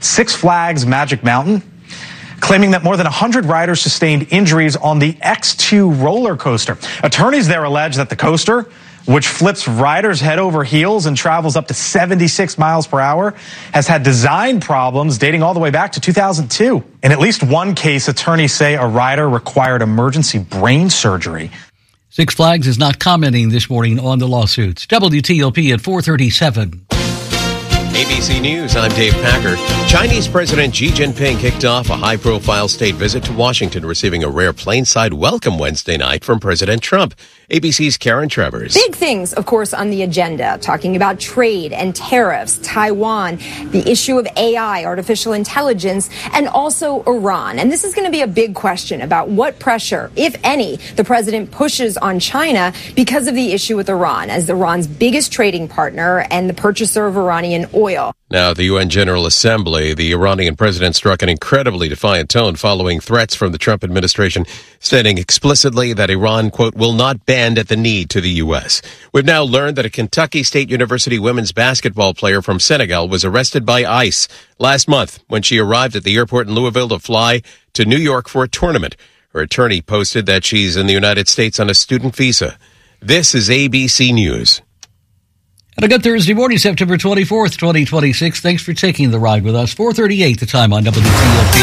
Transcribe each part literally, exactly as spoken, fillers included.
Six Flags Magic Mountain, claiming that more than one hundred riders sustained injuries on the X two roller coaster. Attorneys there allege that the coaster, which flips riders head over heels and travels up to seventy-six miles per hour, has had design problems dating all the way back to two thousand two. In at least one case, attorneys say a rider required emergency brain surgery. Six Flags is not commenting this morning on the lawsuits. W T O P at four thirty-seven. A B C News, I'm Dave Packer. Chinese President Xi Jinping kicked off a high-profile state visit to Washington, receiving a rare plainside welcome Wednesday night from President Trump. A B C's Karen Travers. Big things, of course, on the agenda, talking about trade and tariffs, Taiwan, the issue of A I, artificial intelligence, and also Iran. And this is going to be a big question about what pressure, if any, the president pushes on China because of the issue with Iran, as Iran's biggest trading partner and the purchaser of Iranian oil. Now, at the U N General Assembly, the Iranian president struck an incredibly defiant tone following threats from the Trump administration, stating explicitly that Iran, quote, will not bend at the knee to the U S. We've now learned that a Kentucky State University women's basketball player from Senegal was arrested by ICE last month when she arrived at the airport in Louisville to fly to New York for a tournament. Her attorney posted that she's in the United States on a student visa. This is A B C News. And a good Thursday morning, September twenty-fourth, twenty twenty-six. Thanks for taking the ride with us. four thirty-eight the time on W T O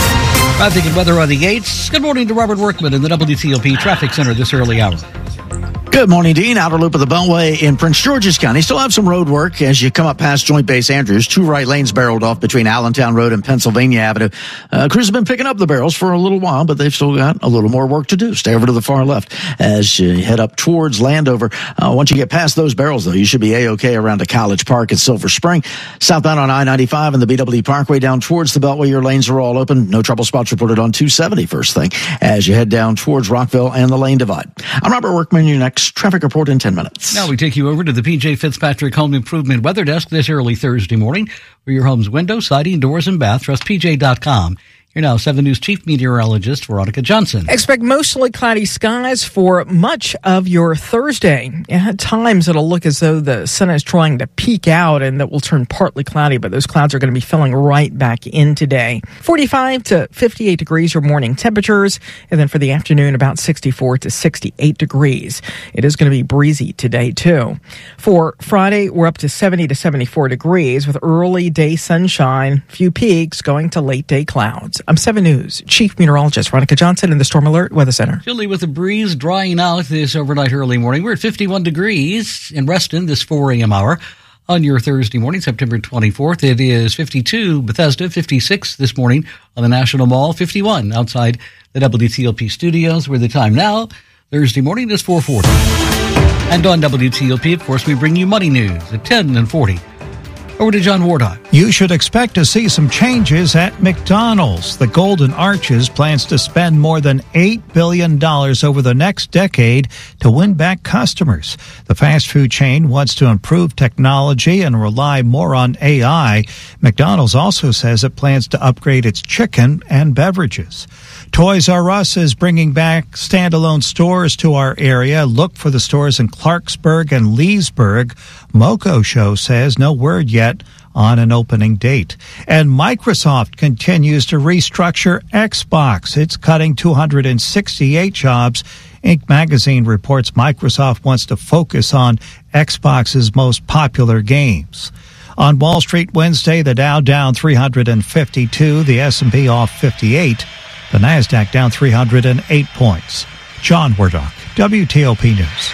P. Traffic and weather on the eights. Good morning to Robert Workman in the W T O P Traffic Center this early hour. Good morning, Dean. Outer loop of the Beltway in Prince George's County. Still have some road work as you come up past Joint Base Andrews. Two right lanes barreled off between Allentown Road and Pennsylvania Avenue. Uh, crews have been picking up the barrels for a little while, but they've still got a little more work to do. Stay over to the far left as you head up towards Landover. Uh, once you get past those barrels, though, you should be A-OK around to College Park at Silver Spring. Southbound on I ninety-five and the B W Parkway down towards the Beltway, your lanes are all open. No trouble spots reported on two seventy first thing as you head down towards Rockville and the Lane Divide. I'm Robert Workman, your next traffic report in ten minutes. Now we take you over to the P J Fitzpatrick Home Improvement Weather Desk this early Thursday morning for your home's window, siding, doors, and bath. Trust P J dot com. Here now, seven News Chief Meteorologist Veronica Johnson. Expect mostly cloudy skies for much of your Thursday. At times, it'll look as though the sun is trying to peek out and that will turn partly cloudy, but those clouds are going to be filling right back in today. forty-five to fifty-eight degrees your morning temperatures, and then for the afternoon, about sixty-four to sixty-eight degrees. It is going to be breezy today, too. For Friday, we're up to seventy to seventy-four degrees with early day sunshine, few peaks going to late day clouds. I'm seven News Chief Meteorologist Veronica Johnson in the Storm Alert Weather Center. Chilly with the breeze drying out this overnight early morning. We're at fifty-one degrees in Reston this four a.m. hour. On your Thursday morning, September twenty-fourth, it is fifty-two Bethesda, fifty-six this morning on the National Mall, fifty-one outside the W T O P studios, where the time now, Thursday morning, is four forty. And on W T O P, of course, we bring you money news at ten and forty. Over to John Wardock. You should expect to see some changes at McDonald's. The Golden Arches plans to spend more than eight billion dollars over the next decade to win back customers. The fast food chain wants to improve technology and rely more on A I. McDonald's also says it plans to upgrade its chicken and beverages. Toys R Us is bringing back standalone stores to our area. Look for the stores in Clarksburg and Leesburg. Moco Show says no word yet on an opening date. And Microsoft continues to restructure Xbox. It's cutting two hundred sixty-eight jobs. Inc. magazine reports Microsoft wants to focus on Xbox's most popular games. On Wall Street Wednesday, the Dow down three hundred fifty-two, the S and P off fifty-eight, the NASDAQ down three hundred eight points. John Wardock, W T O P News.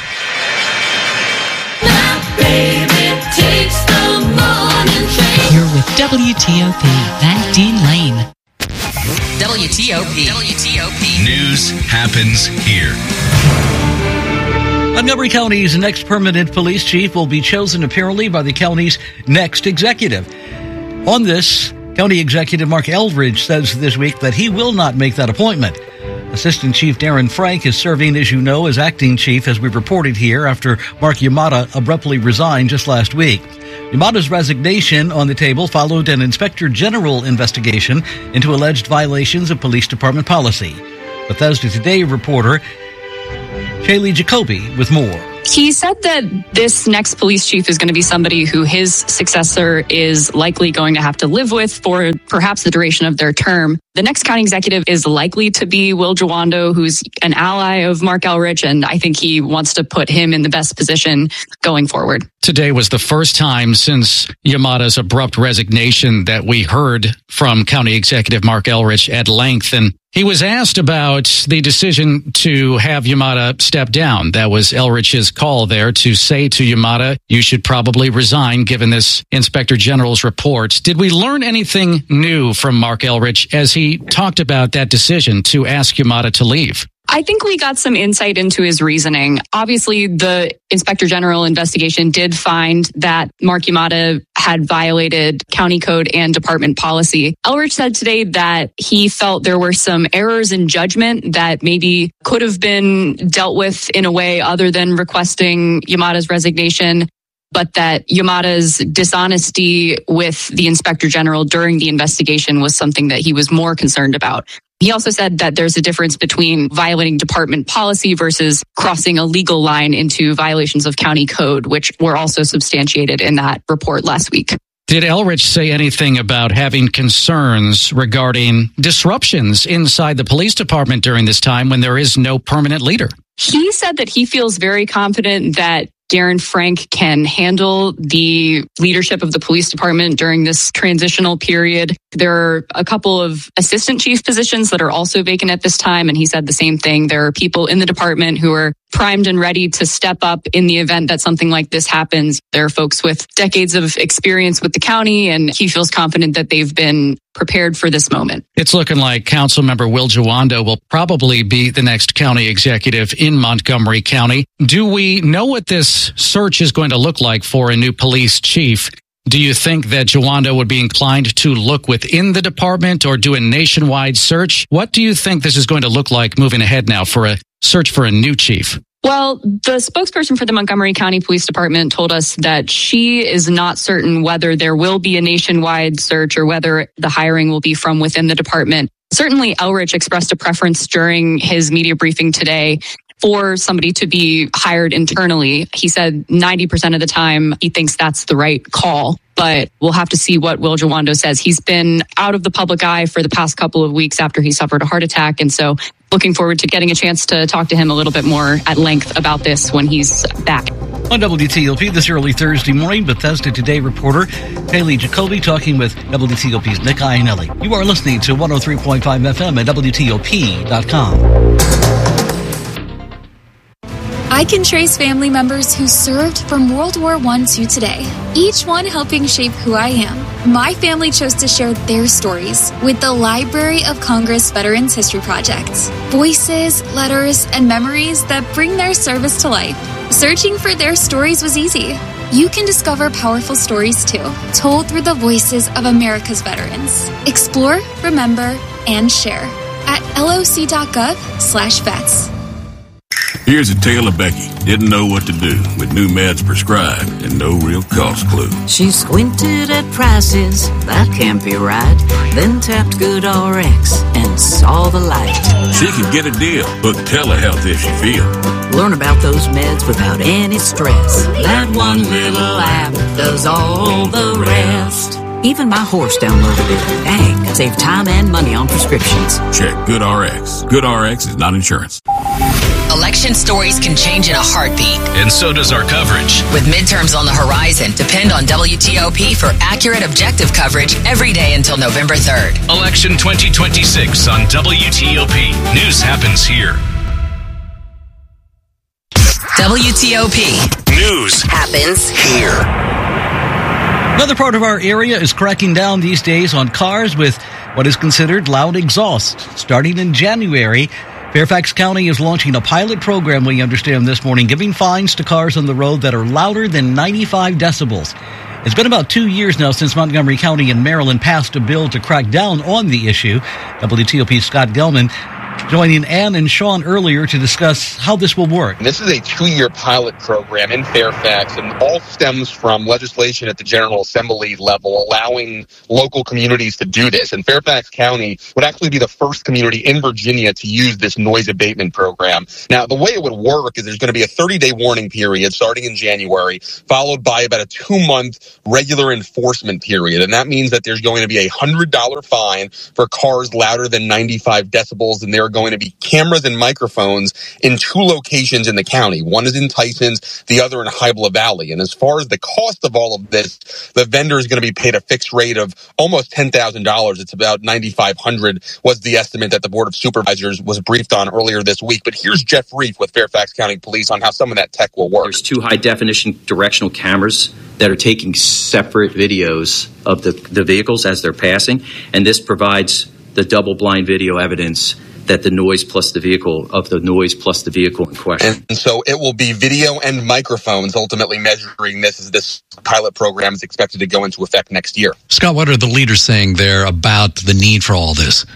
Baby takes the morning train. You're with W T O P. Thank Dean Lane. W T O P. W T O P. News happens here. Montgomery County's next permanent police chief will be chosen apparently by the county's next executive. On this, County Executive Mark Eldridge says this week that he will not make that appointment. Assistant Chief Darren Frank is serving, as you know, as acting chief, as we reported here, after Mark Yamada abruptly resigned just last week. Yamada's resignation on the table followed an Inspector General investigation into alleged violations of police department policy. Bethesda Today reporter Shaylee Jacoby with more. He said that this next police chief is going to be somebody who his successor is likely going to have to live with for perhaps the duration of their term. The next county executive is likely to be Will Jawando, who's an ally of Marc Elrich, and I think he wants to put him in the best position going forward. Today was the first time since Yamata's abrupt resignation that we heard from County Executive Marc Elrich at length, and he was asked about the decision to have Yamata step down. That was Elrich's call there to say to Yamata, you should probably resign given this Inspector General's report. Did we learn anything new from Marc Elrich as he talked about that decision to ask Yamata to leave? I think we got some insight into his reasoning. Obviously, the Inspector General investigation did find that Marc Yamata had violated county code and department policy. Elrich said today that he felt there were some errors in judgment that maybe could have been dealt with in a way other than requesting Yamata's resignation, but that Yamata's dishonesty with the Inspector General during the investigation was something that he was more concerned about. He also said that there's a difference between violating department policy versus crossing a legal line into violations of county code, which were also substantiated in that report last week. Did Elrich say anything about having concerns regarding disruptions inside the police department during this time when there is no permanent leader? He said that he feels very confident that Garen Frank can handle the leadership of the police department during this transitional period. There are a couple of assistant chief positions that are also vacant at this time, and he said the same thing. There are people in the department who are primed and ready to step up in the event that something like this happens. There are folks with decades of experience with the county, and he feels confident that they've been prepared for this moment. It's looking like Councilmember Will Jawando will probably be the next county executive in Montgomery County. Do we know what this search is going to look like for a new police chief? Do you think that Jawando would be inclined to look within the department or do a nationwide search? What do you think this is going to look like moving ahead now for a search for a new chief? Well, the spokesperson for the Montgomery County Police Department told us that she is not certain whether there will be a nationwide search or whether the hiring will be from within the department. Certainly, Elrich expressed a preference during his media briefing today for somebody to be hired internally. He said ninety percent of the time he thinks that's the right call, but we'll have to see what Will Jawando says. He's been out of the public eye for the past couple of weeks after he suffered a heart attack, and so looking forward to getting a chance to talk to him a little bit more at length about this when he's back. On W T O P this early Thursday morning, Bethesda Today reporter Haley Jacoby talking with W T O P's Nick Iannelli. You are listening to one oh three point five F M at W T O P dot com. I can trace family members who served from World War One to today, each one helping shape who I am. My family chose to share their stories with the Library of Congress Veterans History Project. Voices, letters, and memories that bring their service to life. Searching for their stories was easy. You can discover powerful stories too, told through the voices of America's veterans. Explore, remember, and share at loc.gov slash vets. Here's a tale of Becky. Didn't know what to do with new meds prescribed and no real cost clue. She squinted at prices, that can't be right. Then tapped GoodRx and saw the light. She could get a deal, book telehealth if she feel. Learn about those meds without any stress. That one little app does all the rest. Even my horse downloaded it. Dang, save time and money on prescriptions. Check GoodRx. GoodRx is not insurance. Election stories can change in a heartbeat. And so does our coverage. With midterms on the horizon, depend on W T O P for accurate, objective coverage every day until November third. Election twenty twenty-six on W T O P. News happens here. W T O P. News happens here. Another part of our area is cracking down these days on cars with what is considered loud exhaust. Starting in January, Fairfax County is launching a pilot program, we understand this morning, giving fines to cars on the road that are louder than ninety-five decibels. It's been about two years now since Montgomery County in Maryland passed a bill to crack down on the issue. W T O P's Scott Gelman joining Ann and Sean earlier to discuss how this will work. This is a two-year pilot program in Fairfax, and all stems from legislation at the General Assembly level allowing local communities to do this. And Fairfax County would actually be the first community in Virginia to use this noise abatement program. Now, the way it would work is there's going to be a thirty-day warning period starting in January, followed by about a two-month regular enforcement period. And that means that there's going to be a one hundred dollars fine for cars louder than ninety-five decibels, and there are going to be cameras and microphones in two locations in the county. One is in Tysons, the other in Hybla Valley. And as far as the cost of all of this, the vendor is going to be paid a fixed rate of almost ten thousand dollars. It's about ninety-five hundred dollars was the estimate that the Board of Supervisors was briefed on earlier this week. But here's Jeff Reif with Fairfax County Police on how some of that tech will work. There's two high-definition directional cameras that are taking separate videos of the, the vehicles as they're passing, and this provides the double-blind video evidence that the noise plus the vehicle of the noise plus the vehicle in question. And so it will be video and microphones ultimately measuring this as this pilot program is expected to go into effect next year. Scott, what are the leaders saying there about the need for all this?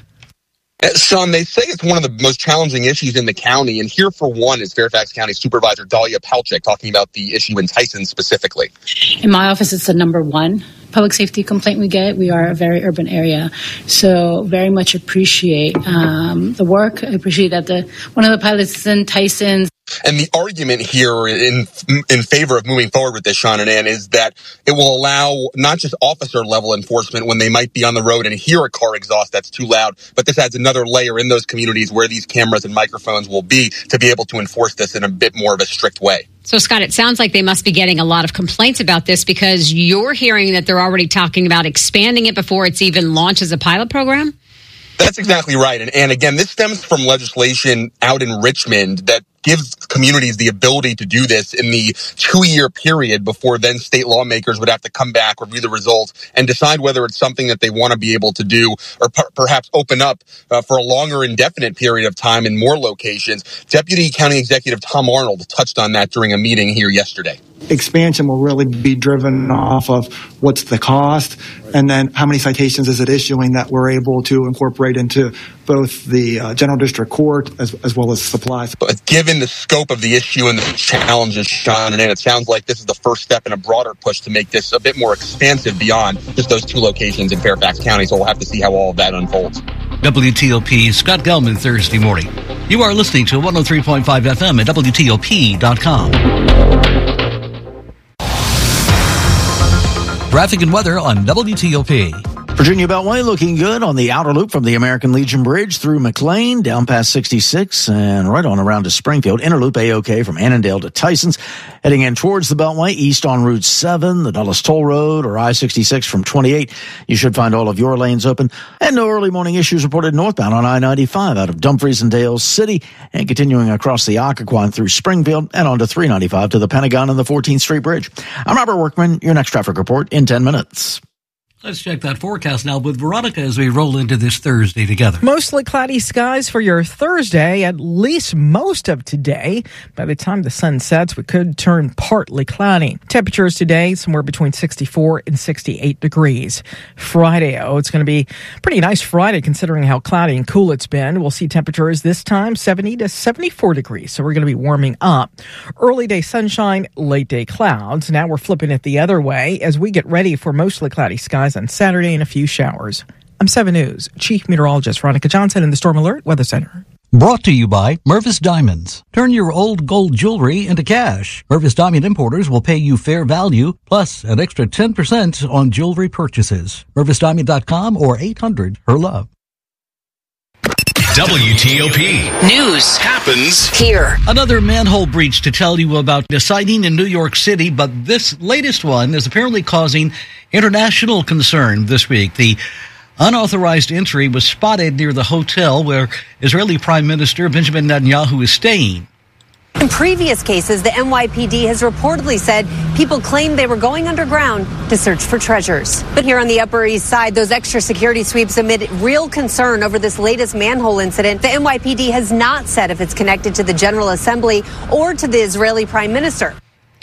Sean, they say it's one of the most challenging issues in the county, and here for one is Fairfax County Supervisor Dahlia Palchik talking about the issue in Tyson specifically. In my office, it's the number one public safety complaint we get. We are a very urban area, so very much appreciate um, the work. I appreciate that the one of the pilots is in Tyson. And the argument here in in favor of moving forward with this, Sean and Ann, is that it will allow not just officer-level enforcement when they might be on the road and hear a car exhaust that's too loud, but this adds another layer in those communities where these cameras and microphones will be to be able to enforce this in a bit more of a strict way. So, Scott, it sounds like they must be getting a lot of complaints about this because you're hearing that they're already talking about expanding it before it's even launched as a pilot program? That's exactly right. And, and again, this stems from legislation out in Richmond that gives communities the ability to do this in the two-year period before then state lawmakers would have to come back, review the results, and decide whether it's something that they want to be able to do or per- perhaps open up uh, for a longer indefinite period of time in more locations. Deputy County Executive Tom Arnold touched on that during a meeting here yesterday. Expansion will really be driven off of what's the cost and then how many citations is it issuing that we're able to incorporate into both the uh, General District Court as, as well as supplies. But given the scope of the issue and the challenges, Sean and Ann, it sounds like this is the first step in a broader push to make this a bit more expansive beyond just those two locations in Fairfax County. So we'll have to see how all of that unfolds. W T O P, Scott Gelman, Thursday morning. You are listening to one oh three point five F M at W T O P dot com. Traffic and weather on W T O P. Virginia Beltway looking good on the outer loop from the American Legion Bridge through McLean, down past sixty-six, and right on around to Springfield. Inner loop A-OK from Annandale to Tysons. Heading in towards the Beltway, east on Route seven, the Dulles Toll Road, or I sixty-six from twenty-eight. You should find all of your lanes open. And no early morning issues reported northbound on I ninety-five out of Dumfries and Dale City, and continuing across the Occoquan through Springfield and on to three ninety-five to the Pentagon and the fourteenth Street Bridge. I'm Robert Workman, your next traffic report in ten minutes. Let's check that forecast now with Veronica as we roll into this Thursday together. Mostly cloudy skies for your Thursday, at least most of today. By the time the sun sets, we could turn partly cloudy. Temperatures today, somewhere between sixty-four and sixty-eight degrees. Friday, oh, it's going to be a pretty nice Friday considering how cloudy and cool it's been. We'll see temperatures this time seventy to seventy-four degrees, so we're going to be warming up. Early day sunshine, late day clouds. Now we're flipping it the other way as we get ready for mostly cloudy skies on Saturday and a few showers. I'm seven News Chief Meteorologist Veronica Johnson in the Storm Alert Weather Center. Brought to you by Mervis Diamonds. Turn your old gold jewelry into cash. Mervis Diamond Importers will pay you fair value plus an extra ten percent on jewelry purchases. Mervis Diamond dot com or eight hundred her love. W T O P News happens here. Another manhole breach to tell you about a sighting in New York City, but this latest one is apparently causing international concern this week. The unauthorized entry was spotted near the hotel where Israeli Prime Minister Benjamin Netanyahu is staying. In previous cases, the N Y P D has reportedly said people claimed they were going underground to search for treasures. But here on the Upper East Side, those extra security sweeps amid real concern over this latest manhole incident. The N Y P D has not said if it's connected to the General Assembly or to the Israeli Prime Minister.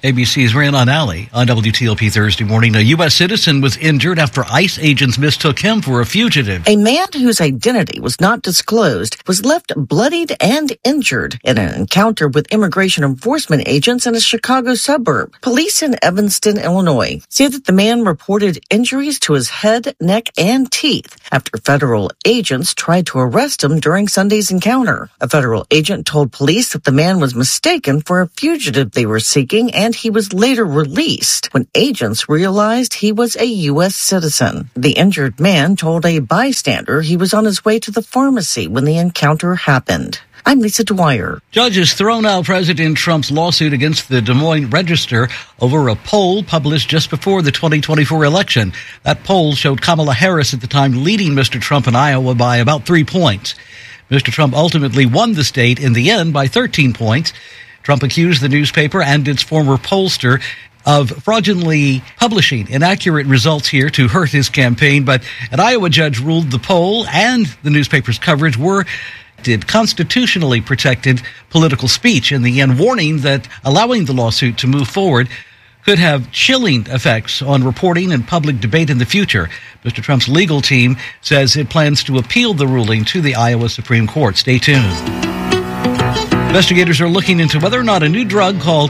A B C's Rhiannon Alley on W T O P Thursday morning. A U S citizen was injured after ICE agents mistook him for a fugitive. A man whose identity was not disclosed was left bloodied and injured in an encounter with immigration enforcement agents in a Chicago suburb. Police in Evanston, Illinois, say that the man reported injuries to his head, neck, and teeth after federal agents tried to arrest him during Sunday's encounter. A federal agent told police that the man was mistaken for a fugitive they were seeking, and he was later released when agents realized he was a U S citizen. The injured man told a bystander he was on his way to the pharmacy when the encounter happened. I'm Lisa Dwyer. Judges thrown out President Trump's lawsuit against the Des Moines Register over a poll published just before the twenty twenty-four election. That poll showed Kamala Harris at the time leading Mister Trump in Iowa by about three points. Mister Trump ultimately won the state in the end by thirteen points. Trump accused the newspaper and its former pollster of fraudulently publishing inaccurate results here to hurt his campaign, but an Iowa judge ruled the poll and the newspaper's coverage were did constitutionally protected political speech in the end, warning that allowing the lawsuit to move forward could have chilling effects on reporting and public debate in the future. Mister Trump's legal team says it plans to appeal the ruling to the Iowa Supreme Court. Stay tuned. Investigators are looking into whether or not a new drug called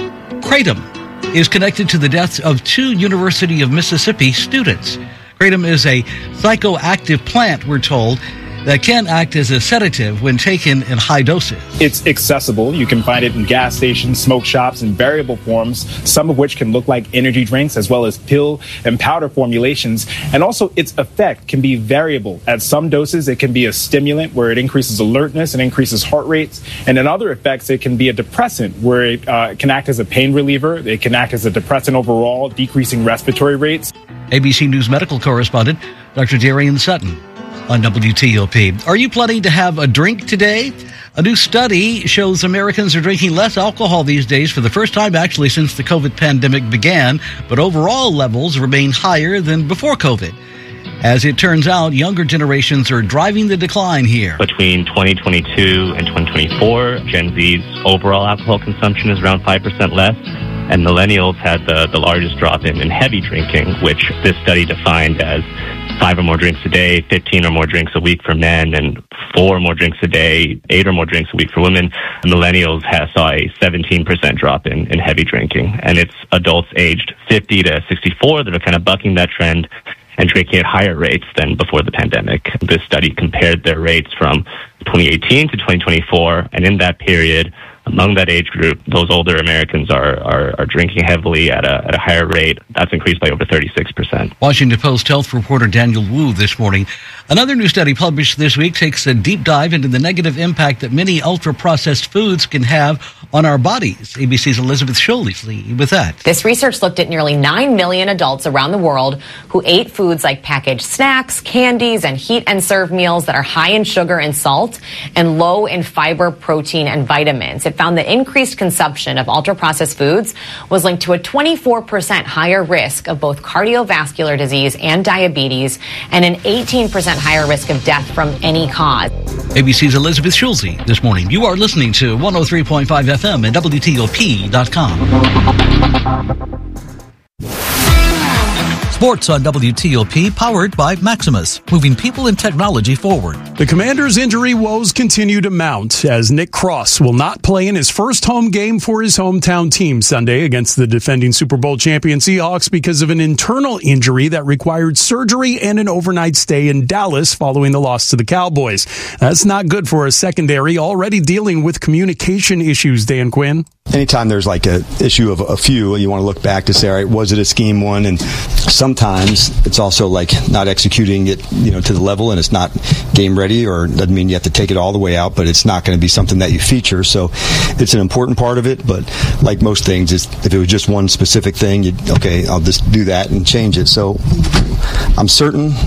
Kratom is connected to the deaths of two University of Mississippi students. Kratom is a psychoactive plant, we're told, that can act as a sedative when taken in high doses. It's accessible. You can find it in gas stations, smoke shops, in variable forms, some of which can look like energy drinks, as well as pill and powder formulations. And also, its effect can be variable. At some doses, it can be a stimulant where it increases alertness and increases heart rates. And in other effects, it can be a depressant where it uh, can act as a pain reliever. It can act as a depressant overall, decreasing respiratory rates. A B C News medical correspondent Doctor Darian Sutton on W T O P. Are you planning to have a drink today? A new study shows Americans are drinking less alcohol these days for the first time actually since the COVID pandemic began, but overall levels remain higher than before COVID. As it turns out, younger generations are driving the decline here. Between twenty twenty-two and twenty twenty-four, Gen Z's overall alcohol consumption is around five percent less, and millennials had the, the largest drop in, in heavy drinking, which this study defined as five or more drinks a day, fifteen or more drinks a week for men, and four or more drinks a day, eight or more drinks a week for women. Millennials has, saw a seventeen percent drop in, in heavy drinking, and it's adults aged fifty to sixty-four that are kind of bucking that trend and drinking at higher rates than before the pandemic. This study compared their rates from twenty eighteen to twenty twenty-four, and in that period, among that age group, those older Americans are, are, are drinking heavily at a, at a higher rate. That's increased by over thirty-six percent. Washington Post health reporter Daniel Wu this morning. Another new study published this week takes a deep dive into the negative impact that many ultra-processed foods can have on our bodies. A B C's Elizabeth Scholey with that. This research looked at nearly nine million adults around the world who ate foods like packaged snacks, candies, and heat and serve meals that are high in sugar and salt and low in fiber, protein, and vitamins. It found the increased consumption of ultra-processed foods was linked to a twenty-four percent higher risk of both cardiovascular disease and diabetes, and an eighteen percent higher risk of death from any cause. A B C's Elizabeth Scholey this morning. You are listening to one oh three point five F M and W T O P dot com. Sports on W T O P, powered by Maximus, moving people and technology forward. The Commanders' injury woes continue to mount as Nick Cross will not play in his first home game for his hometown team Sunday against the defending Super Bowl champion Seahawks because of an internal injury that required surgery and an overnight stay in Dallas following the loss to the Cowboys. That's not good for a secondary already dealing with communication issues, Dan Quinn. Anytime there's like a issue of a few, you want to look back to say, all right, was it a scheme one? And sometimes it's also like not executing it, you know, to the level, and it's not game ready, or doesn't mean you have to take it all the way out, but it's not going to be something that you feature. So it's an important part of it, but like most things, it's, if it was just one specific thing, you'd, okay, I'll just do that and change it. So I'm certain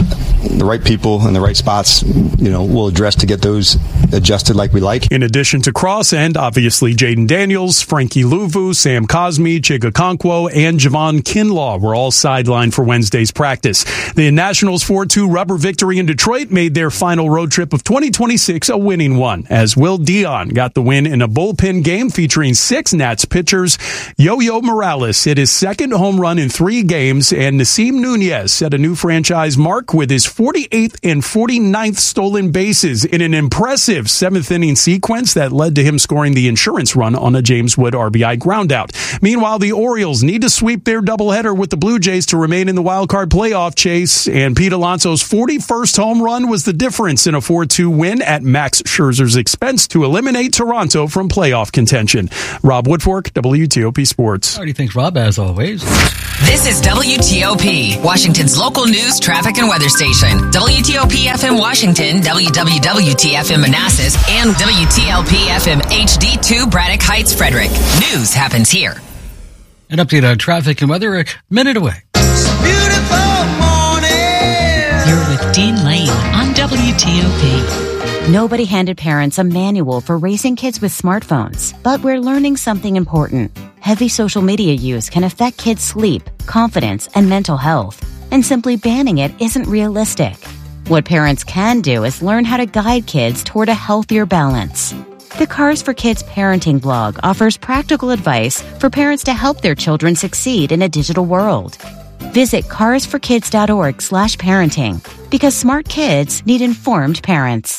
the right people in the right spots, you know, we'll address to get those adjusted like we like. In addition to Cross and obviously Jaden Daniels, Frankie Luvu, Sam Cosme, Chig Okonkwo, and Javon Kinlaw were all sidelined for Wednesday's practice. The Nationals' four two rubber victory in Detroit made their final road trip of twenty twenty-six a winning one, as Will Dion got the win in a bullpen game featuring six Nats pitchers. Yo-Yo Morales hit his second home run in three games, and Nasim Nunez set a new franchise mark with his forty-eighth and forty-ninth stolen bases in an impressive seventh inning sequence that led to him scoring the insurance run on a James Wood R B I groundout. Meanwhile, the Orioles need to sweep their doubleheader with the Blue Jays to remain in the wild card playoff chase, and Pete Alonso's forty-first home run was the difference in a four two win at Max Scherzer's expense to eliminate Toronto from playoff contention. Rob Woodfork, W T O P Sports. All right, thanks, Rob, as always. This is W T O P, Washington's local news, traffic, and weather station. W T O P F M Washington, W W W T F M Manassas, and W T L P F M H D two Braddock Heights, Frederick. News happens here. An update on traffic and weather a minute away. Beautiful morning. You're with Dean Lane on W T O P. Nobody handed parents a manual for raising kids with smartphones, but we're learning something important. Heavy social media use can affect kids' sleep, confidence, and mental health, and simply banning it isn't realistic. What parents can do is learn how to guide kids toward a healthier balance. The Cars for Kids parenting blog offers practical advice for parents to help their children succeed in a digital world. Visit cars for kids dot org slash parenting, because smart kids need informed parents.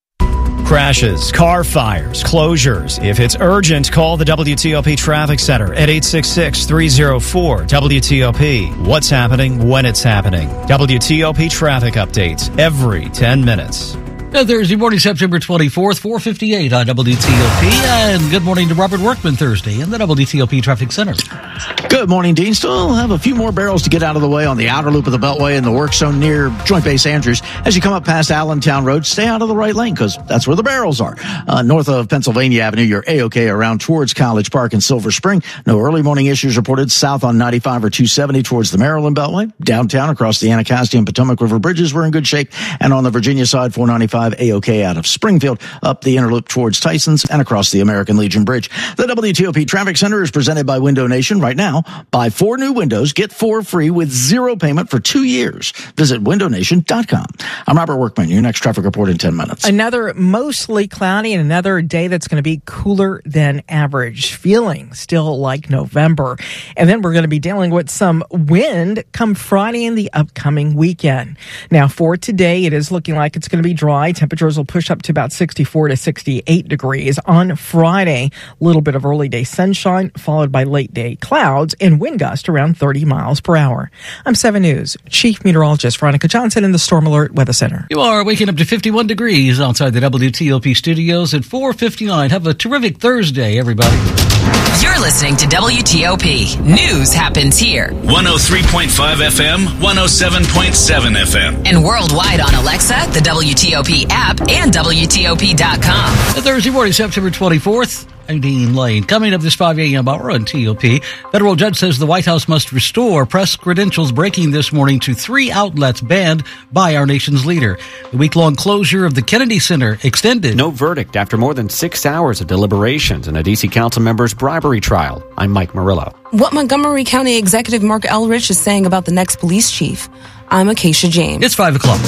Crashes, car fires, closures. If it's urgent, call the W T O P Traffic Center at eight six six, three oh four, W T O P. What's happening when it's happening. W T O P traffic updates every ten minutes. Uh, Thursday morning, September twenty-fourth, four fifty-eight on W T O P. And good morning to Robert Workman Thursday in the W T O P Traffic Center. Good morning, Dean. Still have a few more barrels to get out of the way on the outer loop of the Beltway and the work zone near Joint Base Andrews. As you come up past Allentown Road, stay out of the right lane because that's where the barrels are. Uh, north of Pennsylvania Avenue, you're A-OK around towards College Park and Silver Spring. No early morning issues reported south on ninety-five or two seventy towards the Maryland Beltway. Downtown across the Anacostia and Potomac River bridges, we're in good shape. And on the Virginia side, four ninety-five A-OK out of Springfield, up the inner loop towards Tysons and across the American Legion Bridge. The W T O P Traffic Center is presented by Window Nation. Right now, buy four new windows, get four free with zero payment for two years. Visit window nation dot com. I'm Robert Workman. Your next traffic report in ten minutes. Another mostly cloudy and another day that's going to be cooler than average, feeling still like November. And then we're going to be dealing with some wind come Friday and the upcoming weekend. Now, for today, it is looking like it's going to be dry. Temperatures will push up to about sixty-four to sixty-eight degrees. On Friday, a little bit of early day sunshine followed by late day clouds and wind gust around thirty miles per hour. I'm seven News Chief Meteorologist Veronica Johnson in the Storm Alert Weather Center. You are waking up to fifty-one degrees outside the W T O P studios at four fifty-nine. Have a terrific Thursday, everybody. You're listening to W T O P. News happens here. one oh three point five F M, one oh seven point seven F M. And worldwide on Alexa, the W T O P app, and W T O P dot com. Thursday morning, September twenty-fourth. I'm Dean Lane. Coming up this five a.m. hour on T O P, federal judge says the White House must restore press credentials, breaking this morning to three outlets banned by our nation's leader. The week-long closure of the Kennedy Center extended. No verdict after more than six hours of deliberations in a D C council member's bribery trial. I'm Mike Murillo. What Montgomery County Executive Mark Elrich is saying about the next police chief. I'm Acacia James. It's five o'clock.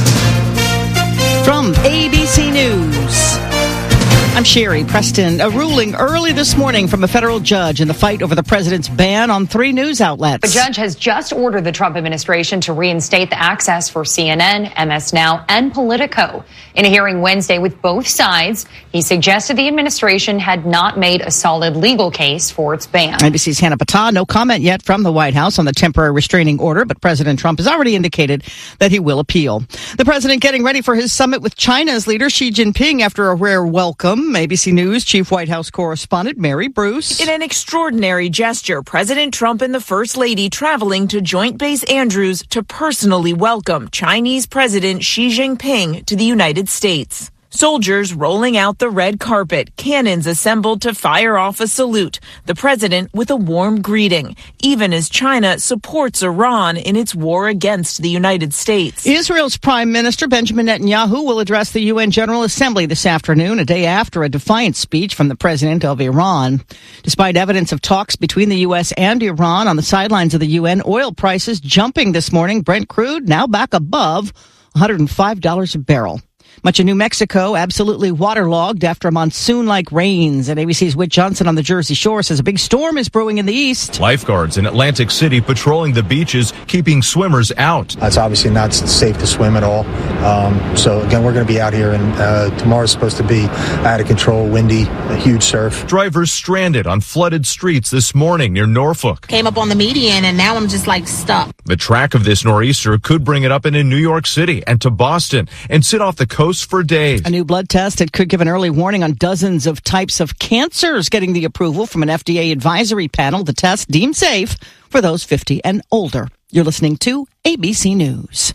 From A B C News, I'm Sherry Preston. A ruling early this morning from a federal judge in the fight over the president's ban on three news outlets. The judge has just ordered the Trump administration to reinstate the access for C N N, M S Now, and Politico. In a hearing Wednesday with both sides, he suggested the administration had not made a solid legal case for its ban. A B C's Hannah Patah, no comment yet from the White House on the temporary restraining order, but President Trump has already indicated that he will appeal. The president getting ready for his summit with China's leader Xi Jinping after a rare welcome. A B C News Chief White House correspondent Mary Bruce. In an extraordinary gesture, President Trump and the First Lady traveling to Joint Base Andrews to personally welcome Chinese President Xi Jinping to the United States. Soldiers rolling out the red carpet, cannons assembled to fire off a salute, the president with a warm greeting, even as China supports Iran in its war against the United States. Israel's Prime Minister Benjamin Netanyahu will address the U N General Assembly this afternoon, a day after a defiant speech from the president of Iran. Despite evidence of talks between the U S and Iran on the sidelines of the U N, oil prices jumping this morning. Brent crude now back above one hundred five dollars a barrel. Much of New Mexico absolutely waterlogged after monsoon-like rains. And A B C's Whit Johnson on the Jersey Shore says a big storm is brewing in the east. Lifeguards in Atlantic City patrolling the beaches, keeping swimmers out. It's obviously not safe to swim at all. Um, so, again, we're going to be out here, and uh, tomorrow's supposed to be out of control, windy, a huge surf. Drivers stranded on flooded streets this morning near Norfolk. Came up on the median, and now I'm just, like, stuck. The track of this nor'easter could bring it up into New York City and to Boston and sit off the coast for days. A new blood test that could give an early warning on dozens of types of cancers getting the approval from an F D A advisory panel. The test deemed safe for those fifty and older. You're listening to A B C News.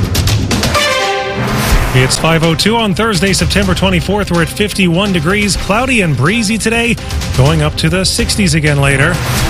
It's five oh two on Thursday, September twenty-fourth. We're at fifty-one degrees, cloudy and breezy today, going up to the sixties again later.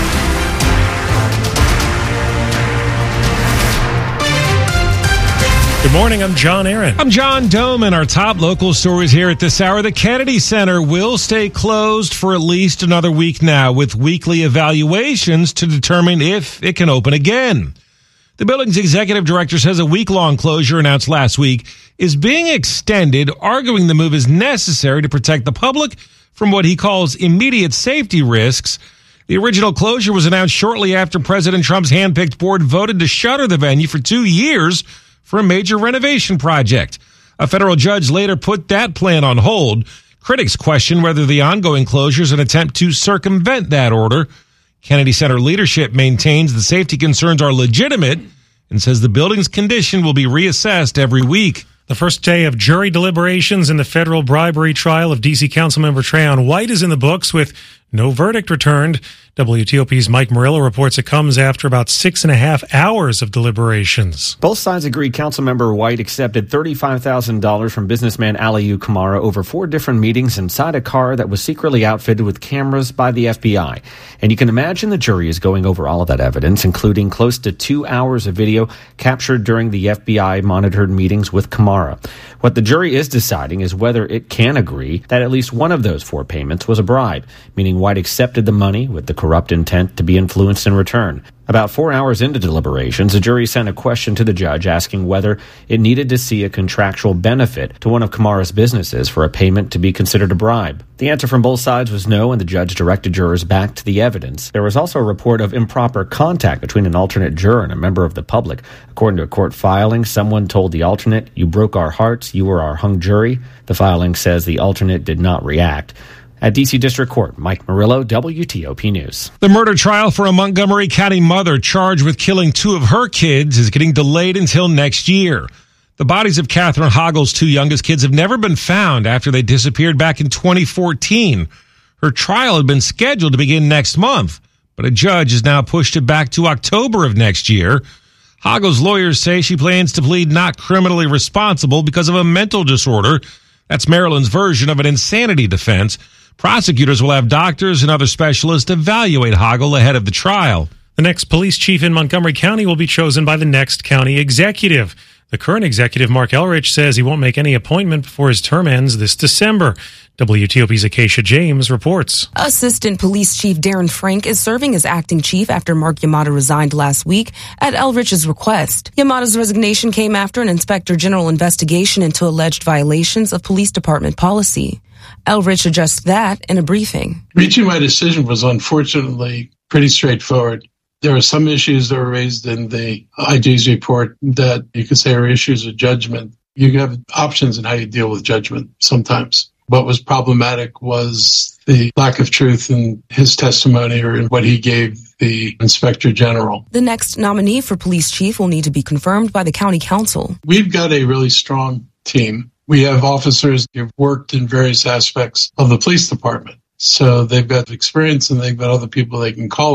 Good morning, I'm John Aaron. I'm John Dome, and our top local stories here at this hour. The Kennedy Center will stay closed for at least another week now, with weekly evaluations to determine if it can open again. The building's executive director says a week-long closure announced last week is being extended, arguing the move is necessary to protect the public from what he calls immediate safety risks. The original closure was announced shortly after President Trump's handpicked board voted to shutter the venue for two years for a major renovation project. A federal judge later put that plan on hold. Critics question whether the ongoing closure is an attempt to circumvent that order. Kennedy Center leadership maintains the safety concerns are legitimate and says the building's condition will be reassessed every week. The first day of jury deliberations in the federal bribery trial of D C Councilmember Trayon White is in the books with no verdict returned. W T O P's Mike Murillo reports it comes after about six and a half hours of deliberations. Both sides agreed Councilmember White accepted thirty-five thousand dollars from businessman Aliyu Kamara over four different meetings inside a car that was secretly outfitted with cameras by the F B I. And you can imagine the jury is going over all of that evidence, including close to two hours of video captured during the F B I-monitored meetings with Kamara. What the jury is deciding is whether it can agree that at least one of those four payments was a bribe, meaning White accepted the money with the corrupt intent to be influenced in return. About four hours into deliberations, the jury sent a question to the judge asking whether it needed to see a contractual benefit to one of Kamara's businesses for a payment to be considered a bribe. The answer from both sides was no, and the judge directed jurors back to the evidence. There was also a report of improper contact between an alternate juror and a member of the public. According to a court filing, someone told the alternate, "You broke our hearts, you were our hung jury." The filing says the alternate did not react. At D C District Court, Mike Murillo, W T O P News. The murder trial for a Montgomery County mother charged with killing two of her kids is getting delayed until next year. The bodies of Catherine Hoggle's two youngest kids have never been found after they disappeared back in twenty fourteen. Her trial had been scheduled to begin next month, but a judge has now pushed it back to October of next year. Hoggle's lawyers say she plans to plead not criminally responsible because of a mental disorder. That's Maryland's version of an insanity defense. Prosecutors will have doctors and other specialists evaluate Hoggle ahead of the trial. The next police chief in Montgomery County will be chosen by the next county executive. The current executive, Mark Elrich, says he won't make any appointment before his term ends this December. W T O P's Acacia James reports. Assistant Police Chief Darren Frank is serving as acting chief after Mark Yamada resigned last week at Elrich's request. Yamada's resignation came after an inspector general investigation into alleged violations of police department policy. Elrich addressed that in a briefing. Reaching my decision was unfortunately pretty straightforward. There are some issues that were raised in the I G's report that you could say are issues of judgment. You have options in how you deal with judgment sometimes. What was problematic was the lack of truth in his testimony or in what he gave the inspector general. The next nominee for police chief will need to be confirmed by the county council. We've got a really strong team. We have officers who've worked in various aspects of the police department. So they've got experience and they've got other people they can call on.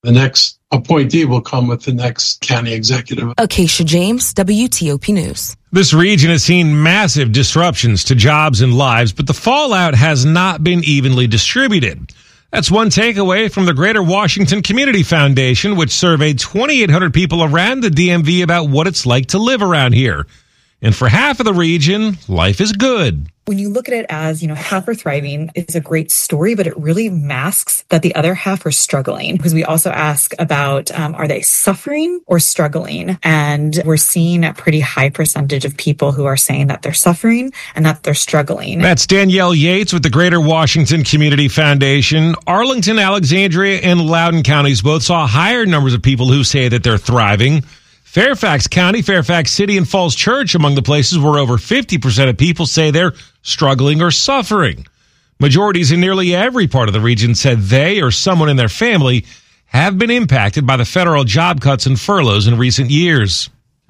The next appointee will come with the next county executive. Acacia James, W T O P News. This region has seen massive disruptions to jobs and lives, but the fallout has not been evenly distributed. That's one takeaway from the Greater Washington Community Foundation, which surveyed twenty-eight hundred people around the D M V about what it's like to live around here. And for half of the region, life is good. When you look at it as, you know, half are thriving is a great story, but it really masks that the other half are struggling, because we also ask about, um, are they suffering or struggling? And we're seeing a pretty high percentage of people who are saying that they're suffering and that they're struggling. That's Danielle Yates with the Greater Washington Community Foundation. Arlington, Alexandria, and Loudoun counties both saw higher numbers of people who say that they're thriving. Fairfax County, Fairfax City, and Falls Church among the places where over fifty percent of people say they're struggling or suffering. Majorities in nearly every part of the region said they or someone in their family have been impacted by the federal job cuts and furloughs in recent years.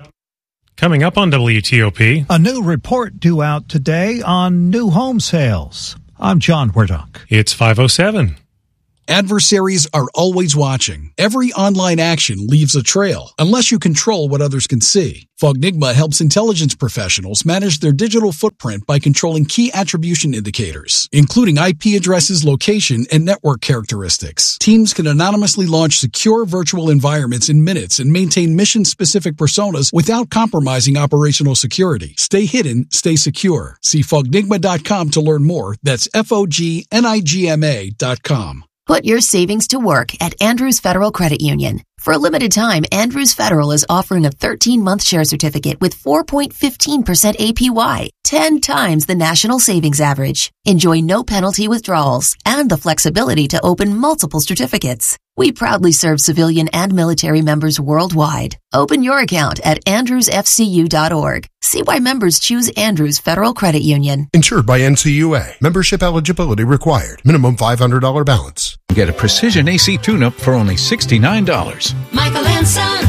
Coming up on W T O P. A new report due out today on new home sales. I'm John Werdock. It's five oh seven. Adversaries are always watching. Every online action leaves a trail, unless you control what others can see. Fognigma helps intelligence professionals manage their digital footprint by controlling key attribution indicators, including I P addresses, location, and network characteristics. Teams can anonymously launch secure virtual environments in minutes and maintain mission-specific personas without compromising operational security. Stay hidden, stay secure. See fognigma dot com to learn more. That's F O G N I G M A dot com. Put your savings to work at Andrews Federal Credit Union. For a limited time, Andrews Federal is offering a thirteen-month share certificate with four point one five percent A P Y, ten times the national savings average. Enjoy no penalty withdrawals and the flexibility to open multiple certificates. We proudly serve civilian and military members worldwide. Open your account at andrews f c u dot org. See why members choose Andrews Federal Credit Union. Insured by N C U A. Membership eligibility required. Minimum five hundred dollars balance. Get a precision A C tune-up for only sixty-nine dollars. Michael and Son.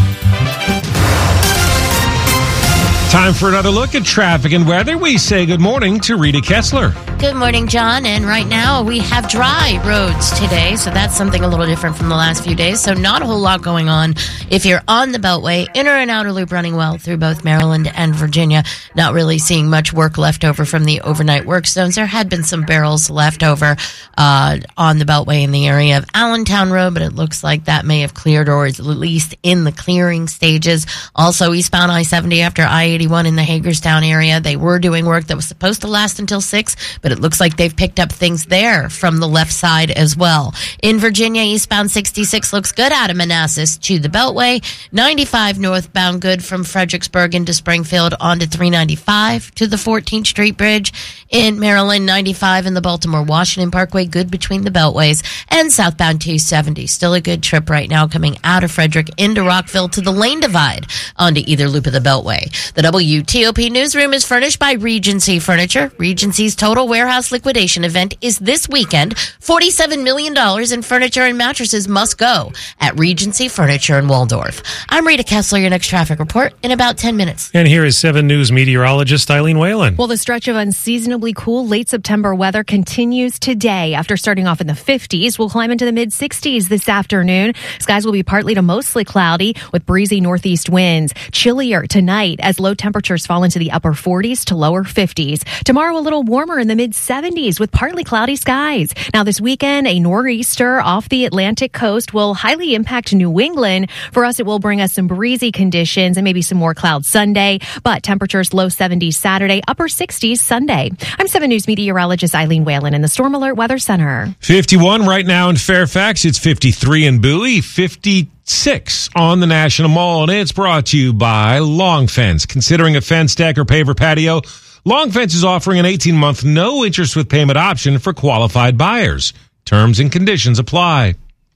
Time for another look at traffic and weather. We say good morning to Rita Kessler. Good morning, John. And right now we have dry roads today, so that's something a little different from the last few days. So not a whole lot going on. If you're on the Beltway, inner and outer loop running well through both Maryland and Virginia. Not really seeing much work left over from the overnight work zones. There had been some barrels left over uh, on the Beltway in the area of Allentown Road, but it looks like that may have cleared or is at least in the clearing stages. Also eastbound I seventy after I eighty-one in the Hagerstown area. They were doing work that was supposed to last until six, but it looks like they've picked up things there from the left side as well. In Virginia, eastbound sixty-six looks good out of Manassas to the Beltway. ninety-five northbound good from Fredericksburg into Springfield onto three ninety-five to the fourteenth Street Bridge. In Maryland, ninety-five in the Baltimore-Washington Parkway good between the Beltways. And southbound two seventy, still a good trip right now coming out of Frederick into Rockville to the Lane Divide onto either loop of the Beltway. The W T O P newsroom is furnished by Regency Furniture. Regency's total warehouse liquidation event is this weekend. forty-seven million dollars in furniture and mattresses must go at Regency Furniture in Waldorf. I'm Rita Kessler, your next traffic report in about ten minutes. And here is seven News meteorologist Eileen Whalen. Well, the stretch of unseasonably cool late September weather continues today. After starting off in the fifties, we'll climb into the mid sixties this afternoon. Skies will be partly to mostly cloudy with breezy northeast winds. Chillier tonight as low temperatures fall into the upper forties to lower fifties. Tomorrow, a little warmer in the mid seventies with partly cloudy skies. Now this weekend, a nor'easter off the Atlantic coast will highly impact New England. For us, it will bring us some breezy conditions and maybe some more clouds Sunday, but temperatures low seventies Saturday, upper sixties Sunday. I'm seven News meteorologist Eileen Whalen in the Storm Alert Weather Center. fifty-one right now in Fairfax. It's fifty-three in Bowie, fifty-six on the National Mall, and it's brought to you by Long Fence. Considering a fence, deck, or paver patio, Long Fence is offering an eighteen-month no interest with payment option for qualified buyers. Terms and conditions apply.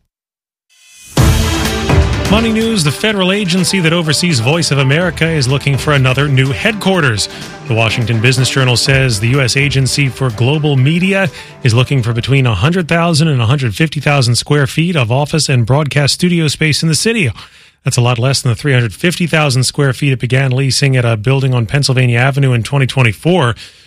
Money news, the federal agency that oversees Voice of America is looking for another new headquarters. The Washington Business Journal says the U S Agency for Global Media is looking for between one hundred thousand and one hundred fifty thousand square feet of office and broadcast studio space in the city. That's a lot less than the three hundred fifty thousand square feet it began leasing at a building on Pennsylvania Avenue in twenty twenty-four.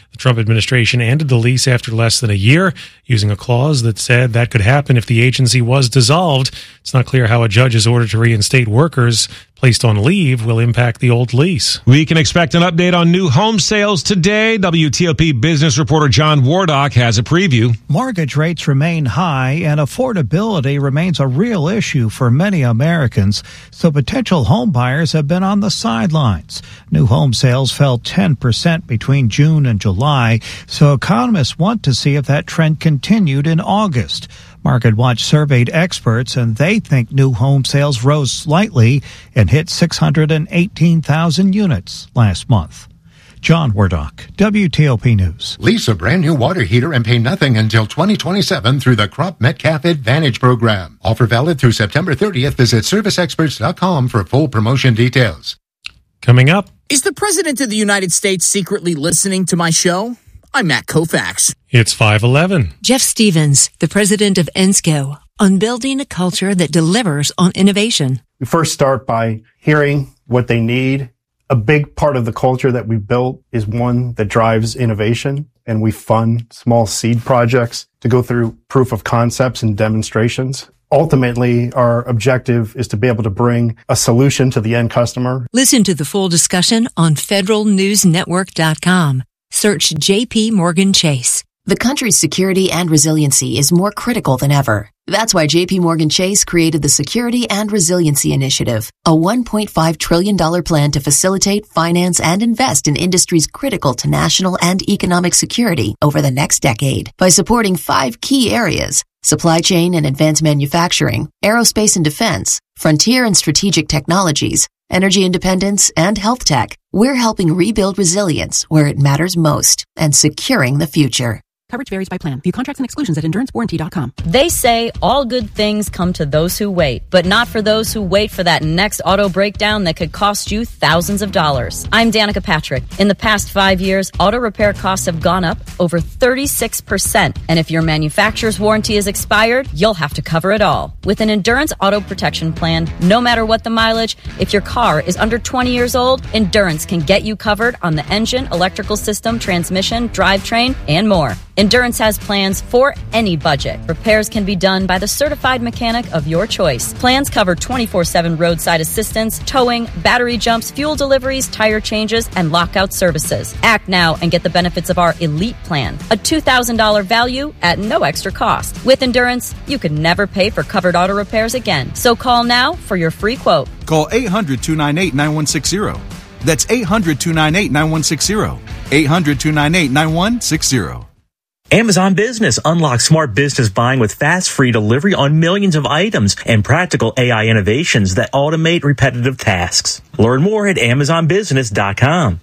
The Trump administration ended the lease after less than a year, using a clause that said that could happen if the agency was dissolved. It's not clear how a judge's order to reinstate workers placed on leave will impact the old lease. We can expect an update on new home sales today. W T O P business reporter John Wardock has a preview. Mortgage rates remain high and affordability remains a real issue for many Americans, so potential home buyers have been on the sidelines. New home sales fell ten percent between June and July, so economists want to see if that trend continued in August. MarketWatch surveyed experts, and they think new home sales rose slightly and hit six hundred eighteen thousand units last month. John Wardock, W T O P News. Lease a brand new water heater and pay nothing until twenty twenty-seven through the Crop Metcalf Advantage program. Offer valid through September thirtieth. Visit service experts dot com for full promotion details. Coming up. Is the President of the United States secretly listening to my show? I'm Matt Koufax. It's five eleven. Jeff Stevens, the president of ENSCO, on building a culture that delivers on innovation. We first start by hearing what they need. A big part of the culture that we built is one that drives innovation, and we fund small seed projects to go through proof of concepts and demonstrations. Ultimately, our objective is to be able to bring a solution to the end customer. Listen to the full discussion on federal news network dot com. Search J P Morgan Chase. The country's security and resiliency is more critical than ever. That's why J P Morgan Chase created the Security and Resiliency Initiative, a one point five trillion dollars plan to facilitate, finance, and invest in industries critical to national and economic security over the next decade by supporting five key areas: supply chain and advanced manufacturing, aerospace and defense, frontier and strategic technologies, energy independence, and health tech. We're helping rebuild resilience where it matters most and securing the future. Coverage varies by plan. View contracts and exclusions at endurance warranty dot com. They say all good things come to those who wait, but not for those who wait for that next auto breakdown that could cost you thousands of dollars. I'm Danica Patrick. In the past five years, auto repair costs have gone up over thirty-six percent. And if your manufacturer's warranty is expired, you'll have to cover it all. With an Endurance Auto Protection Plan, no matter what the mileage, if your car is under twenty years old, Endurance can get you covered on the engine, electrical system, transmission, drivetrain, and more. Endurance has plans for any budget. Repairs can be done by the certified mechanic of your choice. Plans cover twenty-four seven roadside assistance, towing, battery jumps, fuel deliveries, tire changes, and lockout services. Act now and get the benefits of our Elite Plan, a two thousand dollars value at no extra cost. With Endurance, you can never pay for covered auto repairs again. So call now for your free quote. Call eight hundred, two nine eight, nine one six zero. That's eight hundred, two nine eight, nine one six zero. eight hundred, two nine eight, nine one six zero. Amazon Business unlocks smart business buying with fast, free delivery on millions of items and practical A I innovations that automate repetitive tasks. Learn more at amazon business dot com.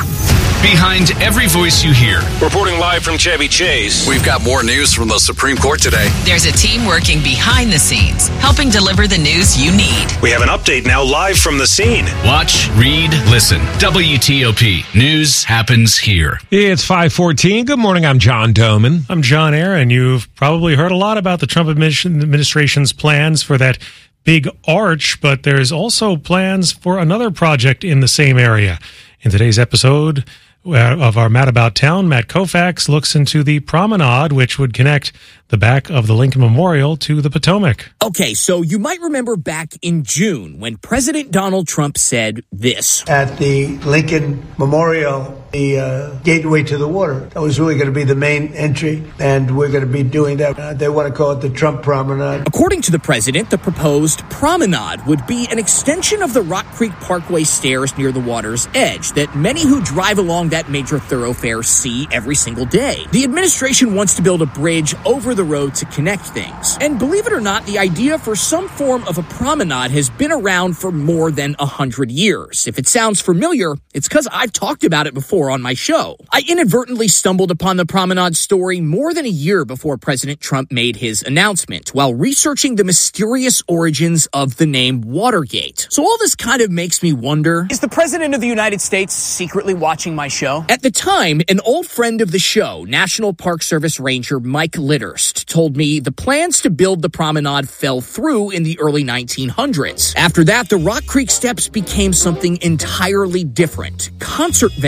Behind every voice you hear. Reporting live from Chevy Chase. We've got more news from the Supreme Court today. There's a team working behind the scenes, helping deliver the news you need. We have an update now live from the scene. Watch, read, listen. W T O P. News happens here. It's five fourteen. Good morning. I'm John Doman. I'm John Aaron. You've probably heard a lot about the Trump administration's plans for that big arch, but there's also plans for another project in the same area. In today's episode of our Matt About Town, Matt Koufax looks into the promenade, which would connect the back of the Lincoln Memorial to the Potomac. Okay, so you might remember back in June when President Donald Trump said this. At the Lincoln Memorial, the uh, gateway to the water, that was really going to be the main entry, and we're going to be doing that. Uh, they want to call it the Trump Promenade. According to the president, the proposed promenade would be an extension of the Rock Creek Parkway stairs near the water's edge that many who drive along that major thoroughfare see every single day. The administration wants to build a bridge over the road to connect things. And believe it or not, the idea for some form of a promenade has been around for more than a hundred years. If it sounds familiar, it's because I've talked about it before on my show. I inadvertently stumbled upon the promenade story more than a year before President Trump made his announcement while researching the mysterious origins of the name Watergate. So all this kind of makes me wonder, is the President of the United States secretly watching my show? At the time, an old friend of the show, National Park Service Ranger Mike Litterst, told me the plans to build the promenade fell through in the early nineteen hundreds. After that, the Rock Creek Steps became something entirely different. Concert venues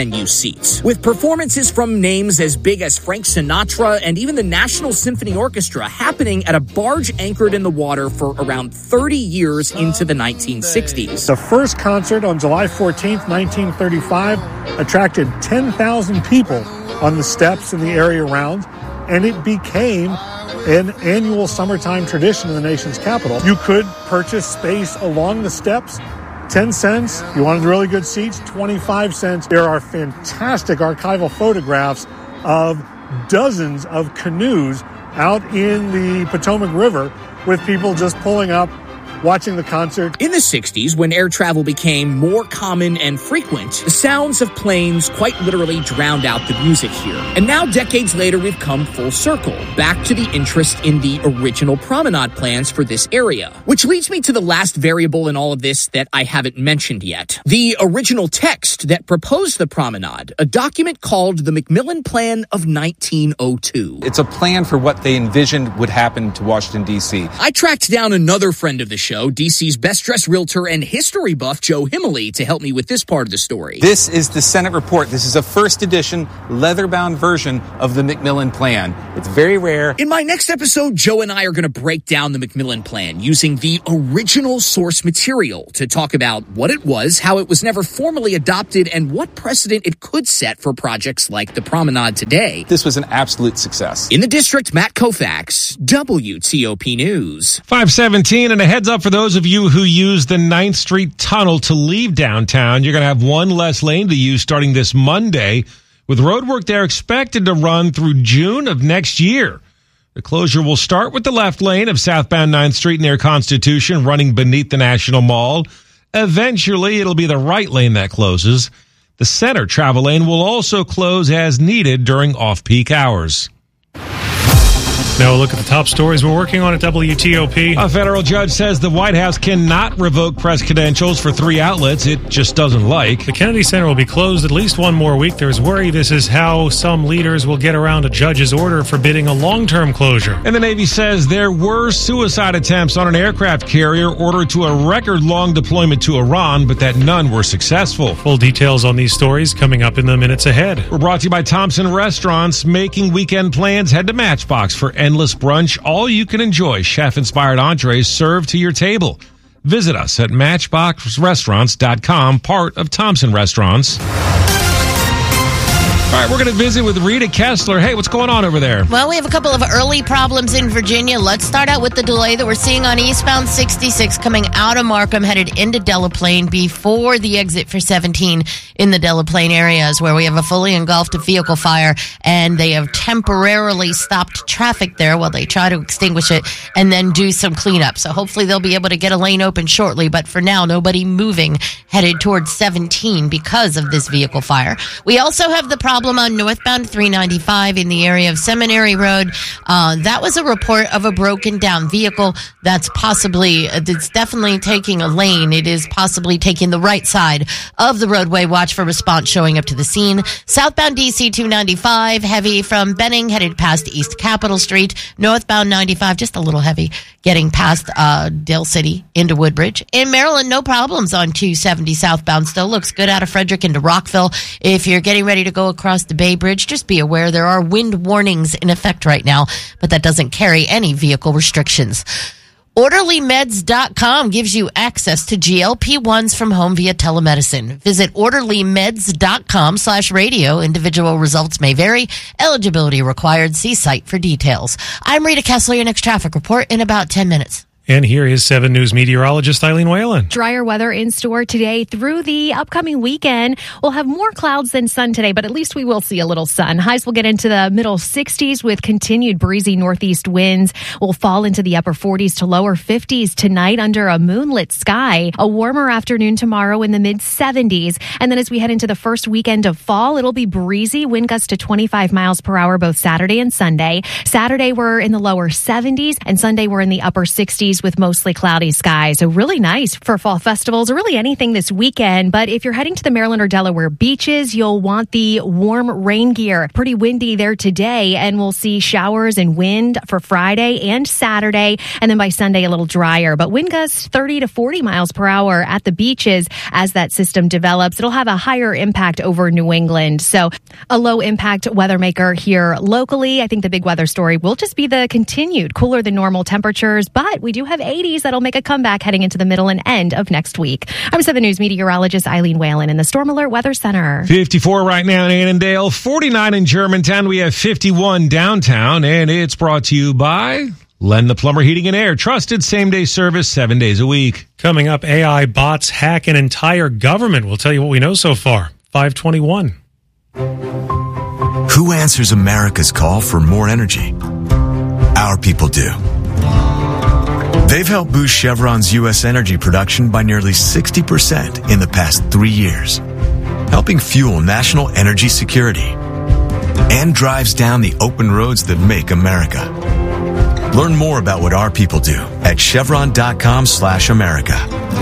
seats, with performances from names as big as Frank Sinatra and even the National Symphony Orchestra happening at a barge anchored in the water for around thirty years into the nineteen sixties. The first concert on July fourteenth, nineteen thirty-five, attracted ten thousand people on the steps in the area around, and it became an annual summertime tradition in the nation's capital. You could purchase space along the steps, ten cents. You wanted really good seats, twenty-five cents. There are fantastic archival photographs of dozens of canoes out in the Potomac River with people just pulling up, watching the concert. In the sixties, when air travel became more common and frequent, the sounds of planes quite literally drowned out the music here. And now, decades later, we've come full circle, back to the interest in the original promenade plans for this area. Which leads me to the last variable in all of this that I haven't mentioned yet. The original text that proposed the promenade, a document called the McMillan Plan of nineteen oh two. It's a plan for what they envisioned would happen to Washington, D C. I tracked down another friend of the show, D C's best-dressed realtor and history buff, Joe Himmeley, to help me with this part of the story. This is the Senate report. This is a first edition, leather-bound version of the McMillan Plan. It's very rare. In my next episode, Joe and I are going to break down the McMillan Plan using the original source material to talk about what it was, how it was never formally adopted, and what precedent it could set for projects like the Promenade today. This was an absolute success. In the district, Matt Koufax, W T O P News. five seventeen, and a heads up for those of you who use the ninth Street Tunnel to leave downtown. You're going to have one less lane to use starting this Monday, with roadwork there expected to run through June of next year. The closure will start with the left lane of southbound ninth Street near Constitution, running beneath the National Mall. Eventually, it'll be the right lane that closes. The center travel lane will also close as needed during off-peak hours. Now a look at the top stories we're working on at W T O P. A federal judge says the White House cannot revoke press credentials for three outlets it just doesn't like. The Kennedy Center will be closed at least one more week. There's worry this is how some leaders will get around a judge's order forbidding a long-term closure. And the Navy says there were suicide attempts on an aircraft carrier ordered to a record-long deployment to Iran, but that none were successful. Full details on these stories coming up in the minutes ahead. We're brought to you by Thompson Restaurants. Making weekend plans, head to Matchbox for endless brunch, all you can enjoy chef-inspired entrees served to your table. Visit us at matchbox restaurants dot com, part of Thompson Restaurants. All right, we're going to visit with Rita Kessler. Hey, what's going on over there? Well, we have a couple of early problems in Virginia. Let's start out with the delay that we're seeing on eastbound sixty-six coming out of Markham, headed into Delaplane before the exit for seventeen in the Delaplane areas, where we have a fully engulfed vehicle fire, and they have temporarily stopped traffic there while they try to extinguish it and then do some cleanup. So hopefully they'll be able to get a lane open shortly, but for now, nobody moving headed towards seventeen because of this vehicle fire. We also have the problem on northbound three ninety-five in the area of Seminary Road. Uh, that was a report of a broken down vehicle that's possibly, it's definitely taking a lane. It is possibly taking the right side of the roadway. Watch for response showing up to the scene. Southbound D C two ninety-five, heavy from Benning, headed past East Capitol Street. Northbound ninety-five, just a little heavy, getting past uh, Dale City into Woodbridge. In Maryland, no problems on two seventy southbound. Still looks good out of Frederick into Rockville. If you're getting ready to go across the Bay Bridge, just be aware there are wind warnings in effect right now, but that doesn't carry any vehicle restrictions. Orderly Meds dot com gives you access to G L P ones from home via telemedicine. Visit Orderly Meds dot com slash radio. Individual results may vary. Eligibility required. See site for details. I'm Rita Kessler. Your next traffic report in about ten minutes. And here is seven News meteorologist Eileen Whalen. Drier weather in store today through the upcoming weekend. We'll have more clouds than sun today, but at least we will see a little sun. Highs will get into the middle sixties with continued breezy northeast winds. We'll fall into the upper forties to lower fifties tonight under a moonlit sky. A warmer afternoon tomorrow in the mid seventies. And then as we head into the first weekend of fall, it'll be breezy, wind gusts to twenty-five miles per hour both Saturday and Sunday. Saturday we're in the lower seventies and Sunday we're in the upper sixties. fifties with mostly cloudy skies. So really nice for fall festivals or really anything this weekend. But if you're heading to the Maryland or Delaware beaches, you'll want the warm rain gear. Pretty windy there today, and we'll see showers and wind for Friday and Saturday. And then by Sunday, a little drier. But wind gusts thirty to forty miles per hour at the beaches as that system develops. It'll have a higher impact over New England. So a low impact weather maker here locally. I think the big weather story will just be the continued cooler than normal temperatures, but we do have eighties that'll make a comeback heading into the middle and end of next week. I'm seven News meteorologist Eileen Whalen in the Storm Alert Weather Center. fifty-four right now in Annandale, forty-nine in Germantown. We have fifty-one downtown, and it's brought to you by Len the Plumber Heating and Air. Trusted same-day service seven days a week. Coming up, A I bots hack an entire government. We'll tell you what we know so far. five twenty-one. Who answers America's call for more energy? Our people do. They've helped boost Chevron's U S energy production by nearly sixty percent in the past three years, helping fuel national energy security and drives down the open roads that make America. Learn more about what our people do at chevron.com slash America.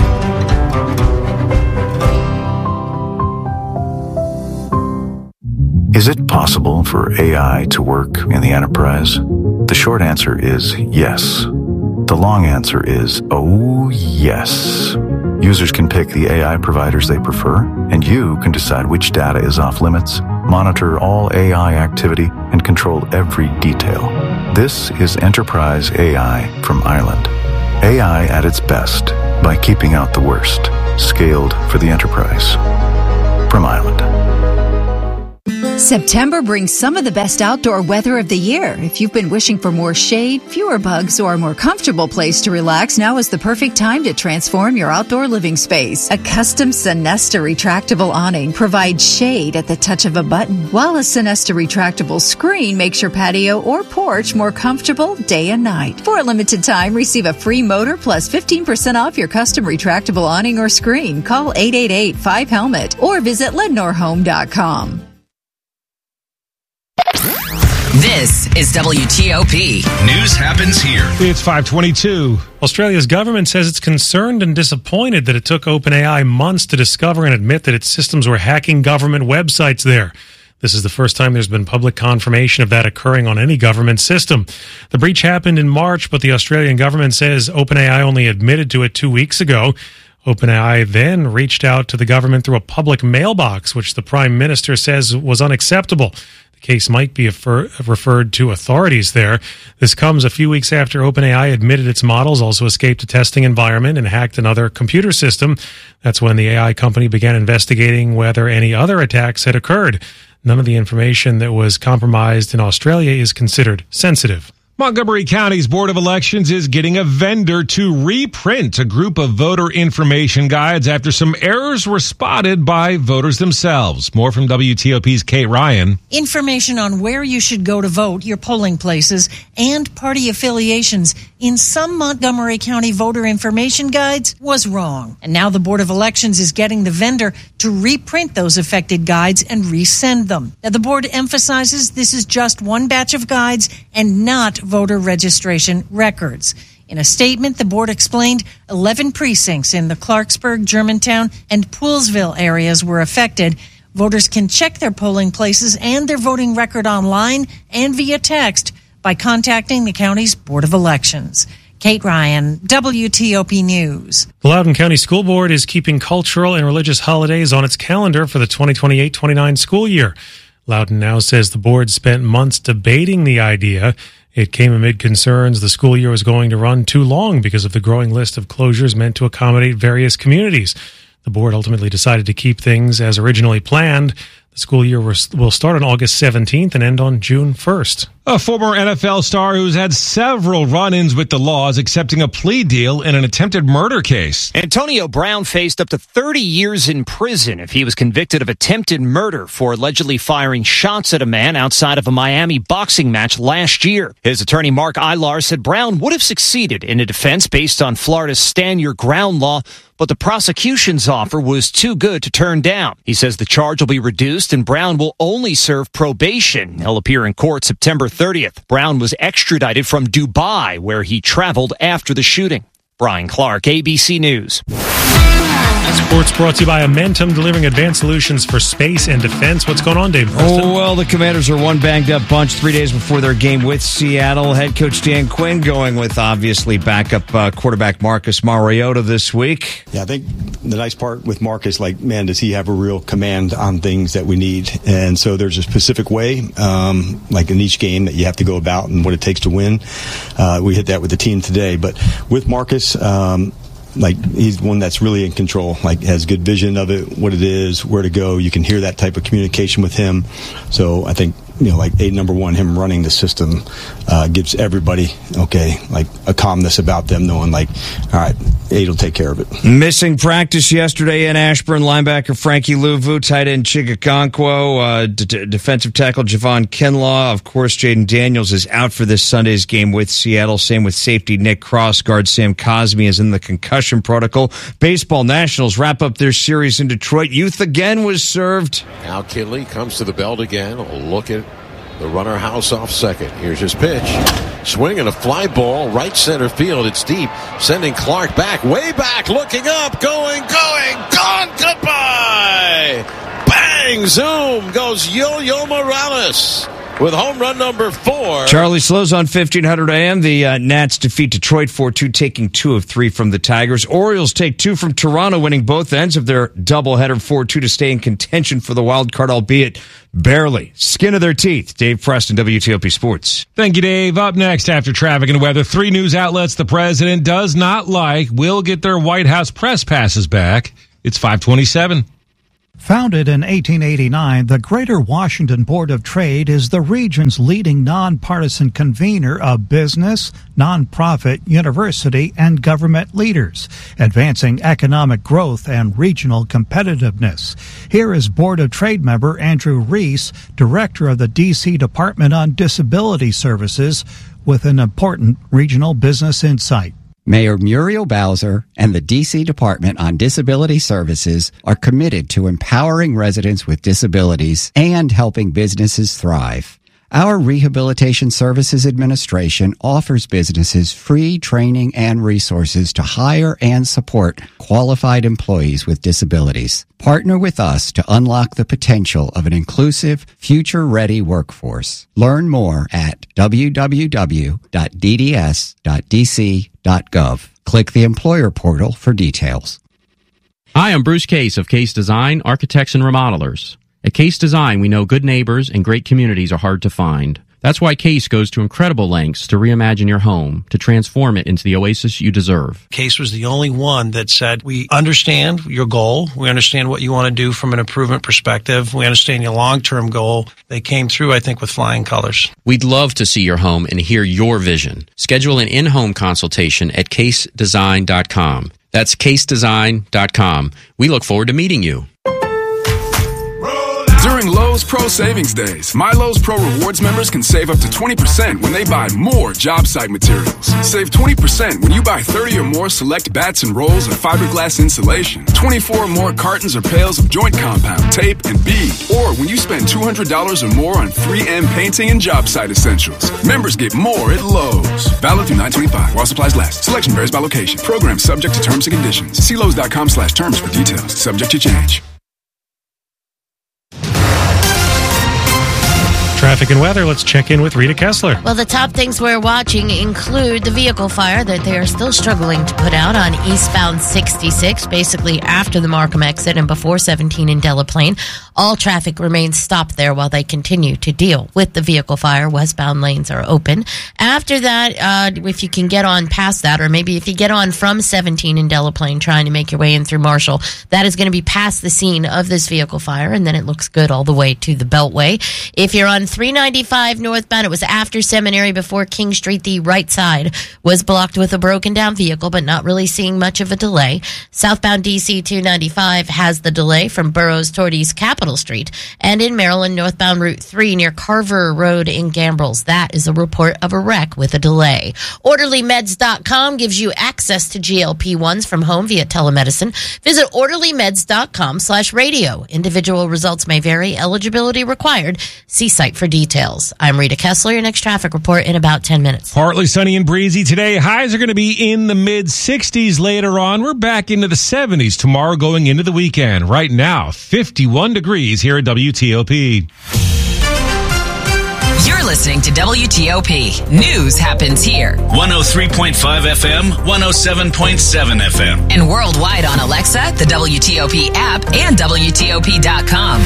Is it possible for A I to work in the enterprise? The short answer is yes. The long answer is, oh yes. Users can pick the A I providers they prefer, and you can decide which data is off limits, monitor all A I activity, and control every detail. This is Enterprise A I from Island. A I at its best by keeping out the worst. Scaled for the enterprise. From Island. September brings some of the best outdoor weather of the year. If you've been wishing for more shade, fewer bugs, or a more comfortable place to relax, now is the perfect time to transform your outdoor living space. A custom Sonesta retractable awning provides shade at the touch of a button, while a Sonesta retractable screen makes your patio or porch more comfortable day and night. For a limited time, receive a free motor plus fifteen percent off your custom retractable awning or screen. Call eight eight eight, five helmet or visit lednor home dot com. This is W T O P. News happens here. It's five twenty-two. Australia's government says it's concerned and disappointed that it took OpenAI months to discover and admit that its systems were hacking government websites there. This is the first time there's been public confirmation of that occurring on any government system. The breach happened in March, but the Australian government says OpenAI only admitted to it two weeks ago. OpenAI then reached out to the government through a public mailbox, which the Prime Minister says was unacceptable. The case might be refer- referred to authorities there. This comes a few weeks after OpenAI admitted its models also escaped a testing environment and hacked another computer system. That's when the A I company began investigating whether any other attacks had occurred. None of the information that was compromised in Australia is considered sensitive. Montgomery County's Board of Elections is getting a vendor to reprint a group of voter information guides after some errors were spotted by voters themselves. More from W T O P's Kate Ryan. Information on where you should go to vote, your polling places, and party affiliations in some Montgomery County voter information guides was wrong. And now the Board of Elections is getting the vendor to reprint those affected guides and resend them. Now, the board emphasizes this is just one batch of guides and not voter registration records. In a statement, the board explained eleven precincts in the Clarksburg, Germantown, and Poolesville areas were affected. Voters can check their polling places and their voting record online and via text by contacting the county's Board of Elections. Kate Ryan, W T O P News. The Loudoun County School Board is keeping cultural and religious holidays on its calendar for the twenty twenty-eight twenty-nine school year. Loudoun now says the board spent months debating the idea. It came amid concerns the school year was going to run too long because of the growing list of closures meant to accommodate various communities. The board ultimately decided to keep things as originally planned. The school year will start on August seventeenth and end on June first. A former N F L star who's had several run-ins with the law is accepting a plea deal in an attempted murder case. Antonio Brown faced up to thirty years in prison if he was convicted of attempted murder for allegedly firing shots at a man outside of a Miami boxing match last year. His attorney Mark Ilar said Brown would have succeeded in a defense based on Florida's Stand Your Ground law, but the prosecution's offer was too good to turn down. He says the charge will be reduced and Brown will only serve probation. He'll appear in court September thirtieth. Brown was extradited from Dubai, where he traveled after the shooting. Brian Clark, A B C News. Sports brought to you by Amentum, delivering advanced solutions for space and defense. What's going on, Dave Preston? Oh, well, the Commanders are one banged-up bunch three days before their game with Seattle. Head coach Dan Quinn going with, obviously, backup uh, quarterback Marcus Mariota this week. Yeah, I think the nice part with Marcus, like, man, does he have a real command on things that we need? And so there's a specific way, um, like in each game, that you have to go about and what it takes to win. Uh, we hit that with the team today. But with Marcus, um, like, he's one that's really in control, like, has good vision of it, what it is, where to go. You can hear that type of communication with him. So I think, you know, like, a number one, him running the system uh, gives everybody, okay, like, a calmness about them, knowing, like, all right, Aid will take care of it. Missing practice yesterday in Ashburn, linebacker Frankie Louvu, tight end Chigakonkwo, uh, d- defensive tackle Javon Kinlaw. Of course, Jaden Daniels is out for this Sunday's game with Seattle. Same with safety Nick Cross. Guard Sam Cosme is in the concussion protocol. Baseball Nationals wrap up their series in Detroit. Youth again was served. Now Kinley comes to the belt again. A look at the runner House off second. Here's his pitch. Swing and a fly ball, right center field. It's deep. Sending Clark back, way back, looking up, going, going, gone, goodbye! Bang, zoom, goes Yo-Yo Morales with home run number four. Charlie Slows on fifteen hundred A M. The uh, Nats defeat Detroit four two, taking two of three from the Tigers. Orioles take two from Toronto, winning both ends of their doubleheader four two to stay in contention for the wild card, albeit barely. Skin of their teeth. Dave Preston, W T O P Sports. Thank you, Dave. Up next after traffic and weather, three news outlets the president does not like will get their White House press passes back. It's five twenty-seven. Founded in eighteen eighty-nine, the Greater Washington Board of Trade is the region's leading nonpartisan convener of business, nonprofit, university, and government leaders, advancing economic growth and regional competitiveness. Here is Board of Trade member Andrew Reese, director of the D C Department on Disability Services, with an important regional business insight. Mayor Muriel Bowser and the D C Department on Disability Services are committed to empowering residents with disabilities and helping businesses thrive. Our Rehabilitation Services Administration offers businesses free training and resources to hire and support qualified employees with disabilities. Partner with us to unlock the potential of an inclusive, future-ready workforce. Learn more at w w w dot d d s dot d c dot gov. Click the employer portal for details. Hi, I'm Bruce Case of Case Design, Architects and Remodelers. At Case Design, we know good neighbors and great communities are hard to find. That's why Case goes to incredible lengths to reimagine your home, to transform it into the oasis you deserve. Case was the only one that said, we understand your goal. We understand what you want to do from an improvement perspective. We understand your long-term goal. They came through, I think, with flying colors. We'd love to see your home and hear your vision. Schedule an in-home consultation at case design dot com. That's case design dot com. We look forward to meeting you. During Lowe's Pro Savings Days, My Lowe's Pro Rewards members can save up to twenty percent when they buy more job site materials. Save twenty percent when you buy thirty or more select bats and rolls of fiberglass insulation, twenty-four or more cartons or pails of joint compound, tape, and bead, or when you spend two hundred dollars or more on three M painting and job site essentials. Members get more at Lowe's. Valid through nine twenty-five while supplies last. Selection varies by location. Program subject to terms and conditions. See Lowe's dot com slash terms for details. Subject to change. Traffic and weather. Let's check in with Rita Kessler. Well, the top things we're watching include the vehicle fire that they are still struggling to put out on eastbound sixty-six, basically after the Markham exit and before seventeen in Delaplane. All traffic remains stopped there while they continue to deal with the vehicle fire. Westbound lanes are open. After that, uh, if you can get on past that, or maybe if you get on from seventeen in Delaplane trying to make your way in through Marshall, that is going to be past the scene of this vehicle fire, and then it looks good all the way to the Beltway. If you're on three ninety-five northbound, it was after Seminary before King Street. The right side was blocked with a broken down vehicle, but not really seeing much of a delay. Southbound D C two ninety-five has the delay from Burroughs toward East Capitol Street. And in Maryland, northbound Route three near Carver Road in Gambrels. That is a report of a wreck with a delay. Orderly Meds dot com gives you access to G L P ones from home via telemedicine. Visit Orderly Meds dot com slash radio. Individual results may vary. Eligibility required. See site for details. details. I'm Rita Kessler, your next traffic report in about ten minutes. Partly sunny and breezy today. Highs are going to be in the mid sixties later on. We're back into the seventies tomorrow going into the weekend. Right now, fifty-one degrees here at W T O P. You're listening to W T O P. News happens here. one oh three point five F M, one oh seven point seven F M. And worldwide on Alexa, the W T O P app, and W T O P dot com.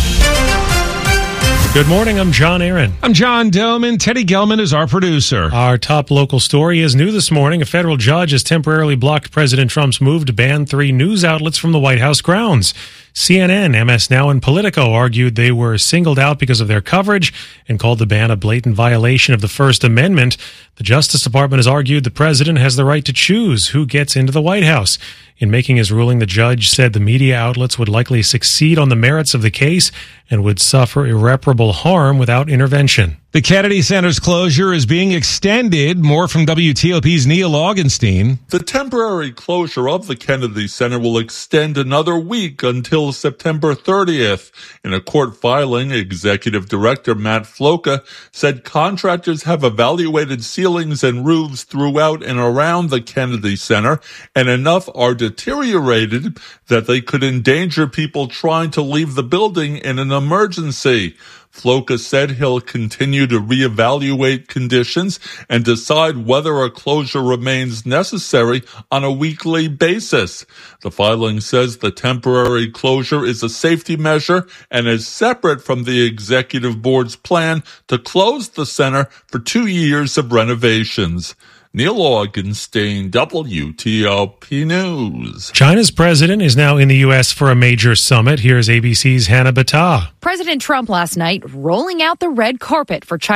Good morning, I'm John Aaron. I'm John Dillman. Teddy Gelman is our producer. Our top local story is new this morning. A federal judge has temporarily blocked President Trump's move to ban three news outlets from the White House grounds. C N N, M S Now, and Politico argued they were singled out because of their coverage and called the ban a blatant violation of the First Amendment. The Justice Department has argued the president has the right to choose who gets into the White House. In making his ruling, the judge said the media outlets would likely succeed on the merits of the case and would suffer irreparable harm without intervention. The Kennedy Center's closure is being extended. More from W T O P's Neil Augenstein. The temporary closure of the Kennedy Center will extend another week until September thirtieth. In a court filing, Executive Director Matt Floca said contractors have evaluated ceilings and roofs throughout and around the Kennedy Center, and enough are deteriorated that they could endanger people trying to leave the building in an emergency. Floca said he'll continue to reevaluate conditions and decide whether a closure remains necessary on a weekly basis. The filing says the temporary closure is a safety measure and is separate from the executive board's plan to close the center for two years of renovations. Neil Augenstein, W T O P News. China's president is now in the U S for a major summit. Here's A B C's Hannah Battah. President Trump last night rolling out the red carpet for China.